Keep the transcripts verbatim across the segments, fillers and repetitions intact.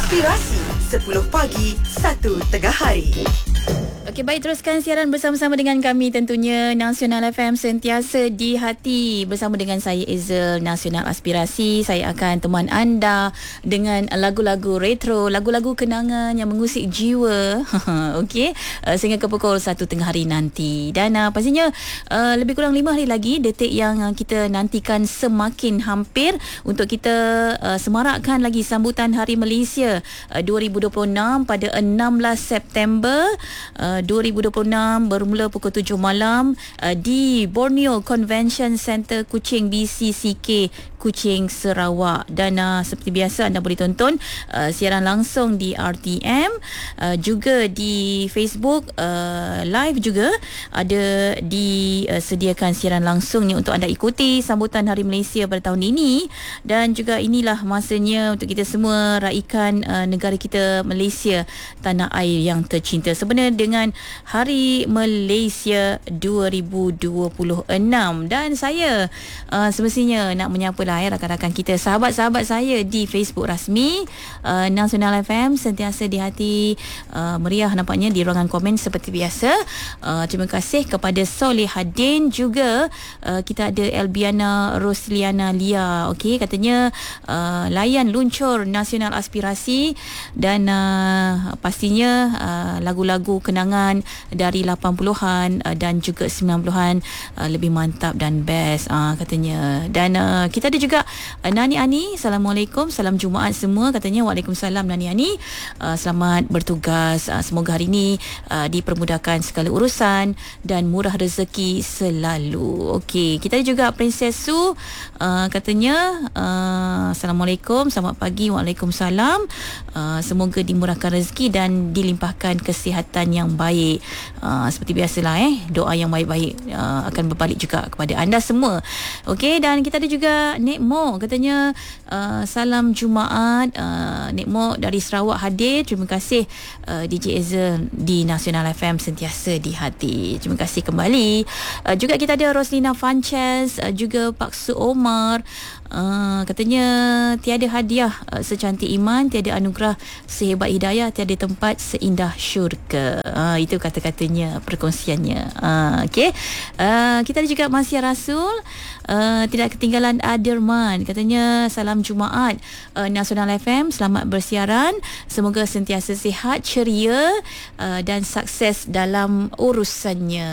Aspirasi sepuluh pagi, satu tengah hari. Okey, baik, teruskan siaran bersama-sama dengan kami tentunya Nasional F M sentiasa di hati. Bersama dengan saya Ezel, Nasional Aspirasi. Saya akan teman anda dengan lagu-lagu retro, lagu-lagu kenangan yang mengusik jiwa. Okey, uh, sehingga ke pukul satu tengah hari nanti. Dan uh, pastinya uh, lebih kurang lima hari lagi, detik yang uh, kita nantikan semakin hampir untuk kita uh, semarakkan lagi sambutan Hari Malaysia uh, dua ribu dua puluh enam pada enam belas September uh, dua ribu dua puluh enam, bermula pukul tujuh malam uh, di Borneo Convention Centre Kuching B C C K Kuching, Sarawak. Dan uh, seperti biasa anda boleh tonton uh, siaran langsung di R T M, uh, juga di Facebook uh, live juga ada disediakan siaran langsungnya untuk anda ikuti sambutan Hari Malaysia pada tahun ini. Dan juga inilah masanya untuk kita semua raikan uh, negara kita Malaysia, tanah air yang tercinta. Sebenarnya dengan Hari Malaysia dua ribu dua puluh enam, dan saya uh, semestinya nak menyapa lah eh, rakan-rakan kita, sahabat-sahabat saya di Facebook rasmi uh, Nasional F M sentiasa di hati. uh, meriah nampaknya di ruangan komen seperti biasa. uh, terima kasih kepada Solihadin, juga uh, kita ada Elbiana Rosliana Lia. Okey, katanya uh, layan luncur Nasional Aspirasi, dan uh, pastinya uh, lagu-lagu kenangan dari lapan puluhan uh, dan juga sembilan puluhan uh, lebih mantap dan best uh, katanya. Dan uh, kita ada juga uh, Nani Ani. Assalamualaikum, salam Jumaat semua, katanya. Waalaikumsalam Nani Ani. uh, selamat bertugas, uh, semoga hari ini uh, dipermudahkan segala urusan dan murah rezeki selalu. Okey, kita ada juga Princess Su, uh, katanya uh, Assalamualaikum, selamat pagi. Waalaikumsalam. uh, semoga dimurahkan rezeki dan dilimpahkan kesihatan yang baik. Uh, seperti biasalah eh, doa yang baik-baik uh, akan berbalik juga kepada anda semua. Okey, dan kita ada juga Nek Mo, katanya uh, salam Jumaat. uh, Nek Mo dari Sarawak hadir. Terima kasih uh, D J Ezel di Nasional F M sentiasa di hati. Terima kasih kembali. uh, Juga kita ada Roslina Fanches, uh, juga Pak Su Omar. Uh, katanya tiada hadiah uh, secantik iman, tiada anugerah sehebat hidayah, tiada tempat seindah syurga. Uh, itu kata-katanya, perkongsiannya. Uh, Okey, uh, kita ada juga Masya Rasul. Uh, tidak ketinggalan Adirman, katanya salam Jumaat uh, Nasional F M, selamat bersiaran, semoga sentiasa sihat, ceria uh, dan sukses dalam urusannya.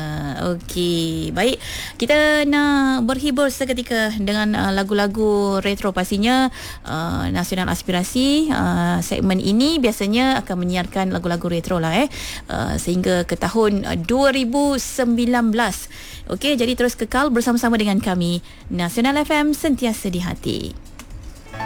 Okey, baik, kita nak berhibur seketika dengan uh, lagu-lagu retro pastinya. uh, Nasional Aspirasi uh, segmen ini biasanya akan menyiarkan lagu-lagu retro lah eh uh, sehingga ke tahun uh, dua ribu sembilan belas. Okey, jadi terus kekal bersama-sama dengan kami Nasional F M sentiasa di hati.